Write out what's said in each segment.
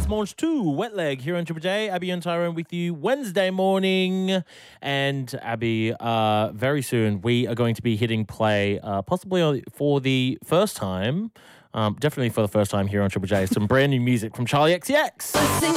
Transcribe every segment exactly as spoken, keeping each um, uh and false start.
Smalls two, Wet Leg here on Triple J. Abby and Tyrone with you Wednesday morning. And Abby, uh, very soon we are going to be hitting play, uh, possibly for the first time, um, definitely for the first time here on Triple J, some brand new music from Charlie X C X.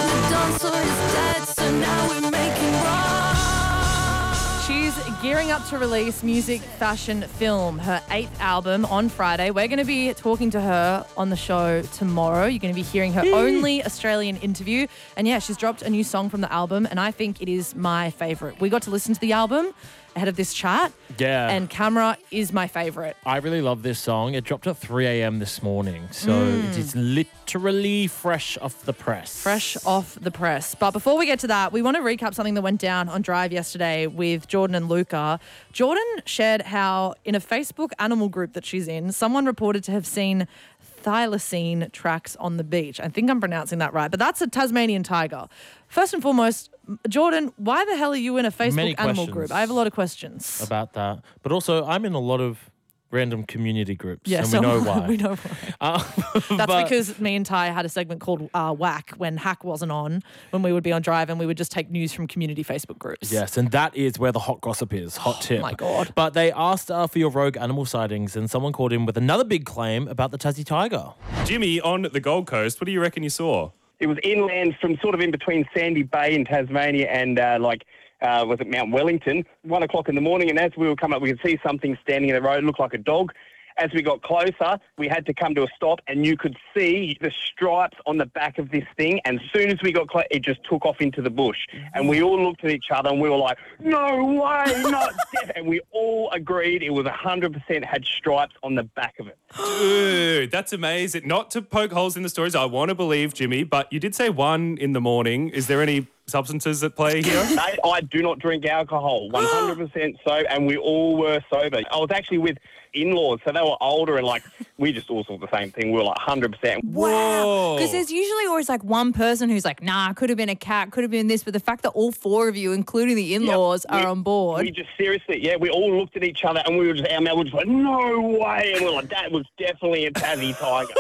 She's gearing up to release Music Fashion Film, her eighth album, on Friday. We're going to be talking to her on the show tomorrow. You're going to be hearing her only Australian interview. And yeah, she's dropped a new song from the album, and I think it is my favourite. We got to listen to the album ahead of this chat. Yeah. And Camera is my favourite. I really love this song. It dropped at three a.m. this morning. So Mm. it's literally fresh off the press. Fresh off the press. But before we get to that, we want to recap something that went down on Drive yesterday with Jordan and Luca. Jordan shared how in a Facebook animal group that she's in, someone reported to have seen thylacine tracks on the beach. I think I'm pronouncing that right, but that's a Tasmanian tiger. First and foremost, Jordan, why the hell are you in a Facebook Many animal questions group? I have a lot of questions. about that. But also, I'm in a lot of random community groups, Yeah, and so we know why. we know why. Uh, That's but- because me and Ty had a segment called uh, Whack when Hack wasn't on, when we would be on Drive and we would just take news from community Facebook groups. Yes, and that is where the hot gossip is. Hot tip. Oh my God. But they asked uh, for your rogue animal sightings, and someone called in with another big claim about the Tassie tiger. Jimmy, on the Gold Coast, what do you reckon you saw? It was inland from sort of in between Sandy Bay in Tasmania and uh, like, uh, was it Mount Wellington? One o'clock in the morning, and as we were coming up, we could see something standing in the road, looked like a dog. As we got closer, we had to come to a stop, and you could see the stripes on the back of this thing. And as soon as we got close, it just took off into the bush. And we all looked at each other, and we were like, no way, not death. And we all agreed it was one hundred percent had stripes on the back of it. Dude, that's amazing. Not to poke holes in the stories, I want to believe, Jimmy, but you did say one in the morning. Is there any substances at play here? No, I do not drink alcohol, one hundred percent sober, and we all were sober. I was actually with in-laws, so they were older, and like we just all saw the same thing. We were like one hundred percent. Wow. Because there's usually always like one person who's like, nah, could have been a cat, could have been this. But the fact that all four of you, including the in-laws, Yep, are we- on board. We just seriously, yeah, we all looked at each other, and we were just, our mouth was just like, no way. And we were like, that was definitely a Tassie tiger.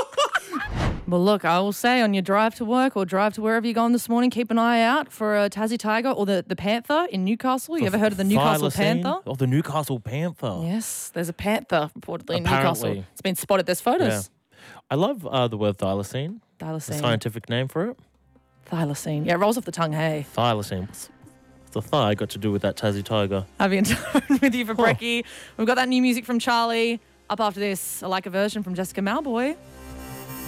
Well, look, I will say on your drive to work or drive to wherever you're going this morning, keep an eye out for a Tassie tiger or the, the panther in Newcastle. You ever heard of the Newcastle Thylacine? panther? Oh, the Newcastle panther. Yes, there's a panther reportedly in Apparently. Newcastle. It's been spotted. There's Yeah. photos. I love uh, the word thylacine. The Thylacine. scientific name for it. Thylacine. Yeah, it rolls off the tongue, hey. Thylacine. What's, what's the thigh got to do with that Tassie tiger? Abby and Tyrone with you for Brekkie. We've got that new music from Charlie. Up after this, I like a version from Jessica Malboy.